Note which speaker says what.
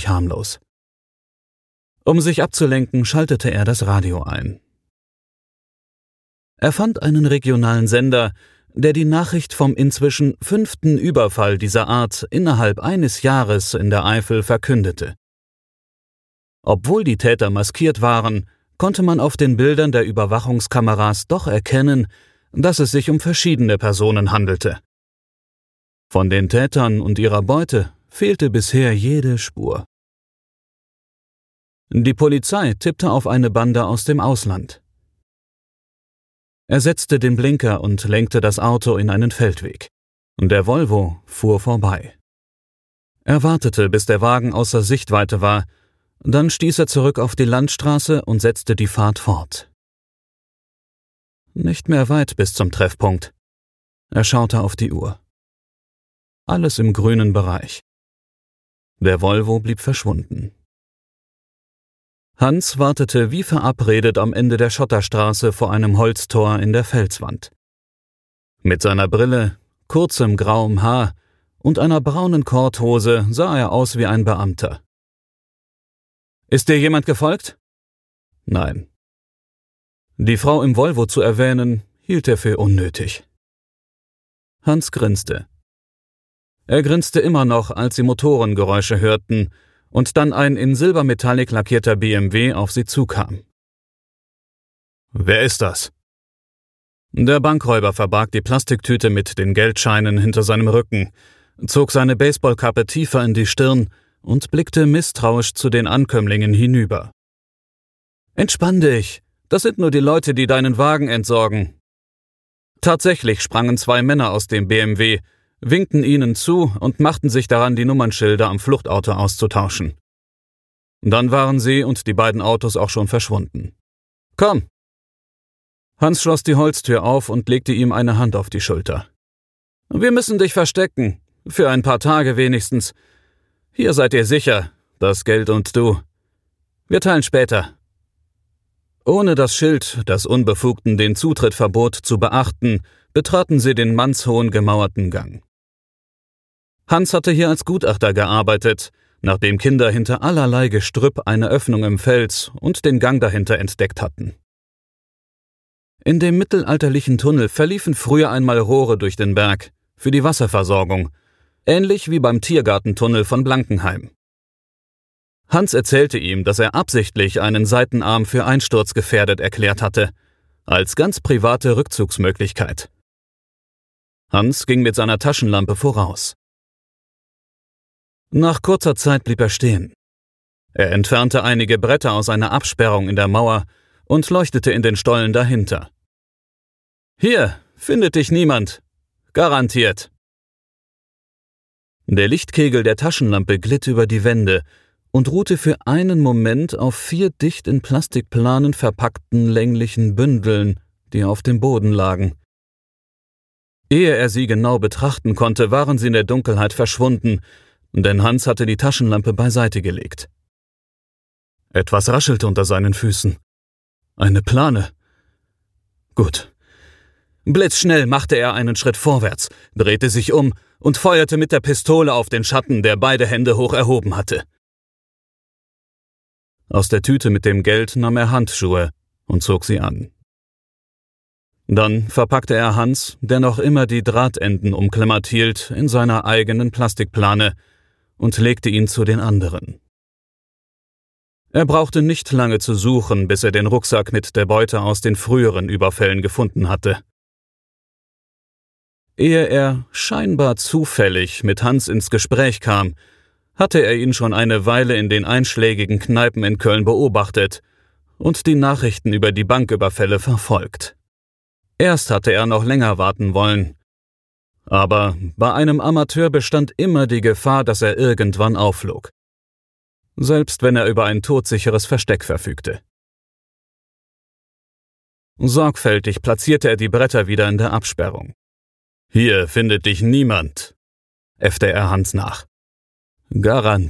Speaker 1: völlig harmlos. Um sich abzulenken, schaltete er das Radio ein. Er fand einen regionalen Sender, der die Nachricht vom inzwischen 5. Überfall dieser Art innerhalb eines Jahres in der Eifel verkündete. Obwohl die Täter maskiert waren, konnte man auf den Bildern der Überwachungskameras doch erkennen, dass es sich um verschiedene Personen handelte. Von den Tätern und ihrer Beute fehlte bisher jede Spur. Die Polizei tippte auf eine Bande aus dem Ausland. Er setzte den Blinker und lenkte das Auto in einen Feldweg. Der Volvo fuhr vorbei. Er wartete, bis der Wagen außer Sichtweite war, dann stieß er zurück auf die Landstraße und setzte die Fahrt fort. Nicht mehr weit bis zum Treffpunkt. Er schaute auf die Uhr. Alles im grünen Bereich. Der Volvo blieb verschwunden. Hans wartete wie verabredet am Ende der Schotterstraße vor einem Holztor in der Felswand. Mit seiner Brille, kurzem grauem Haar und einer braunen Korthose sah er aus wie ein Beamter. »Ist dir jemand gefolgt?« »Nein.« Die Frau im Volvo zu erwähnen, hielt er für unnötig. Hans grinste. Er grinste immer noch, als sie Motorengeräusche hörten und dann ein in Silbermetallic lackierter BMW auf sie zukam. »Wer ist das?« Der Bankräuber verbarg die Plastiktüte mit den Geldscheinen hinter seinem Rücken, zog seine Baseballkappe tiefer in die Stirn und blickte misstrauisch zu den Ankömmlingen hinüber. »Entspann dich, das sind nur die Leute, die deinen Wagen entsorgen.« Tatsächlich sprangen 2 Männer aus dem BMW, winkten ihnen zu und machten sich daran, die Nummernschilder am Fluchtauto auszutauschen. Dann waren sie und die beiden Autos auch schon verschwunden. »Komm!« Hans schloss die Holztür auf und legte ihm eine Hand auf die Schulter. »Wir müssen dich verstecken, für ein paar Tage wenigstens. Hier seid ihr sicher, das Geld und du. Wir teilen später.« Ohne das Schild, das Unbefugten den Zutritt verbot, zu beachten, betraten sie den mannshohen gemauerten Gang. Hans hatte hier als Gutachter gearbeitet, nachdem Kinder hinter allerlei Gestrüpp eine Öffnung im Fels und den Gang dahinter entdeckt hatten. In dem mittelalterlichen Tunnel verliefen früher einmal Rohre durch den Berg für die Wasserversorgung, ähnlich wie beim Tiergartentunnel von Blankenheim. Hans erzählte ihm, dass er absichtlich einen Seitenarm für einsturzgefährdet erklärt hatte, als ganz private Rückzugsmöglichkeit. Hans ging mit seiner Taschenlampe voraus. Nach kurzer Zeit blieb er stehen. Er entfernte einige Bretter aus einer Absperrung in der Mauer und leuchtete in den Stollen dahinter. »Hier findet dich niemand. Garantiert.« Der Lichtkegel der Taschenlampe glitt über die Wände und ruhte für einen Moment auf 4 dicht in Plastikplanen verpackten länglichen Bündeln, die auf dem Boden lagen. Ehe er sie genau betrachten konnte, waren sie in der Dunkelheit verschwunden, denn Hans hatte die Taschenlampe beiseite gelegt. Etwas raschelte unter seinen Füßen. Eine Plane. Gut. Blitzschnell machte er einen Schritt vorwärts, drehte sich um und feuerte mit der Pistole auf den Schatten, der beide Hände hoch erhoben hatte. Aus der Tüte mit dem Geld nahm er Handschuhe und zog sie an. Dann verpackte er Hans, der noch immer die Drahtenden umklammert hielt, in seiner eigenen Plastikplane und legte ihn zu den anderen. Er brauchte nicht lange zu suchen, bis er den Rucksack mit der Beute aus den früheren Überfällen gefunden hatte. Ehe er scheinbar zufällig mit Hans ins Gespräch kam, hatte er ihn schon eine Weile in den einschlägigen Kneipen in Köln beobachtet und die Nachrichten über die Banküberfälle verfolgt. Erst hatte er noch länger warten wollen. Aber bei einem Amateur bestand immer die Gefahr, dass er irgendwann aufflog. Selbst wenn er über ein todsicheres Versteck verfügte. Sorgfältig platzierte er die Bretter wieder in der Absperrung. »Hier findet dich niemand«, äffte er Hans nach. »Garantiert.«